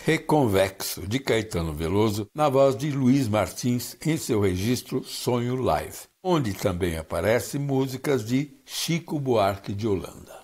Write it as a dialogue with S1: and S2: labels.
S1: Reconvexo, de Caetano Veloso, na voz de Luiz Martins, em seu registro Sonho Live, onde também aparecem músicas de Chico Buarque de Holanda.